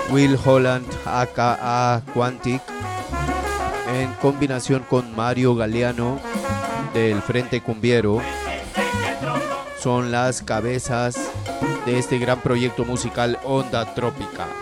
Will Holland aka Quantic, en combinación con Mario Galeano del Frente Cumbiero, son las cabezas de este gran proyecto musical Onda Trópica.